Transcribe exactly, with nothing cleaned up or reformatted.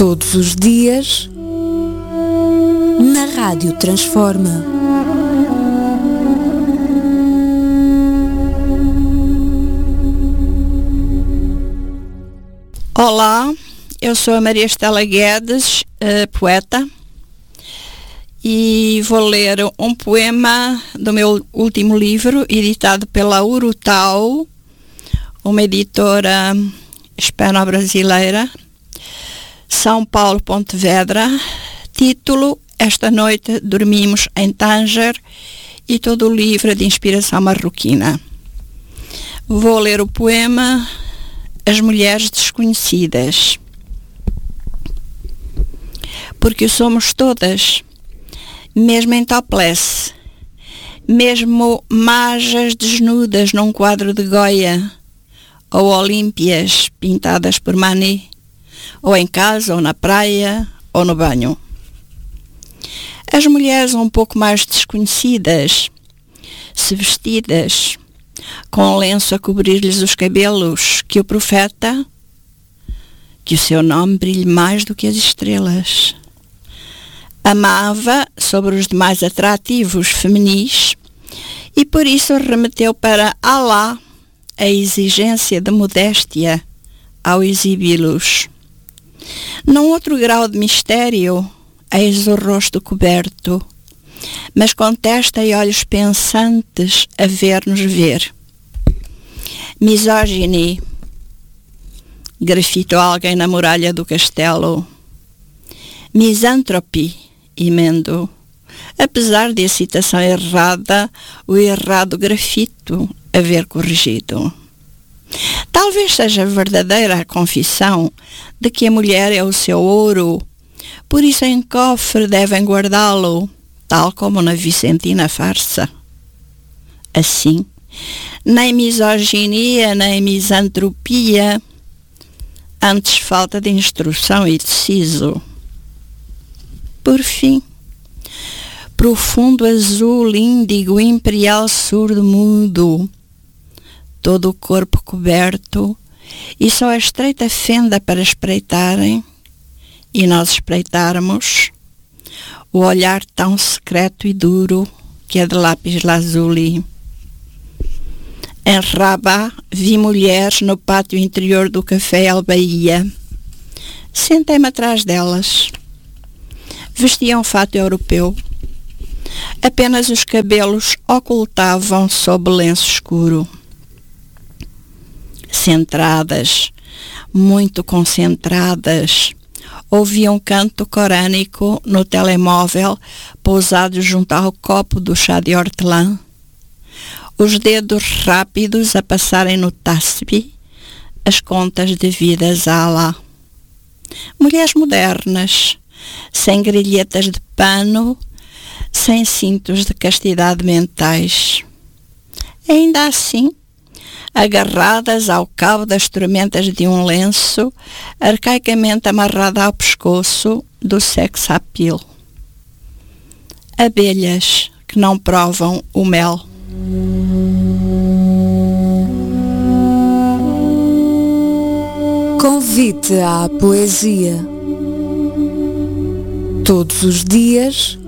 Todos os dias, na Rádio Transforma. Olá, eu sou a Maria Estela Guedes, uh, poeta, e vou ler um poema do meu último livro, editado pela Urutau, uma editora hispano-brasileira, São Paulo, Pontevedra. Título: Esta noite dormimos em Tanger, e todo o livro de inspiração marroquina. Vou ler o poema As Mulheres Desconhecidas. Porque somos todas, mesmo em topless, mesmo majas desnudas num quadro de Goya, ou olímpias pintadas por Manet, ou em casa, ou na praia, ou no banho. As mulheres um pouco mais desconhecidas, se vestidas, com um lenço a cobrir-lhes os cabelos, que o profeta, que o seu nome brilhe mais do que as estrelas, amava sobre os demais atrativos feminis, e por isso remeteu para Alá a exigência de modéstia ao exibi-los. Num outro grau de mistério, eis o rosto coberto, mas com testa e olhos pensantes a ver-nos ver. Misogyny, grafitou alguém na muralha do castelo. Misanthropy, emendo, apesar de a citação errada, o errado grafito haver corrigido. Talvez seja verdadeira a confissão de que a mulher é o seu ouro, por isso em cofre devem guardá-lo, tal como na Vicentina farsa. Assim, nem misoginia, nem misantropia, antes falta de instrução e de siso. Por fim, profundo azul, índigo, imperial, surdo, mudo, todo o corpo coberto, e só a estreita fenda para espreitarem, e nós espreitarmos, o olhar tão secreto e duro que é de lápis lazuli. Em Rabat vi mulheres no pátio interior do Café El Bahia. Sentei-me atrás delas. Vestiam fato europeu. Apenas os cabelos ocultavam sob lenço escuro. Centradas, muito concentradas, ouviam canto corânico no telemóvel pousado junto ao copo do chá de hortelã. Os dedos rápidos a passarem no tasbih as contas devidas a Alá. Mulheres modernas, sem grilhetas de pano, sem cintos de castidade mentais. Ainda assim, agarradas ao cabo das tormentas de um lenço, arcaicamente amarrado ao pescoço do sex appeal. Abelhas que não provam o mel. Convite à poesia. Todos os dias,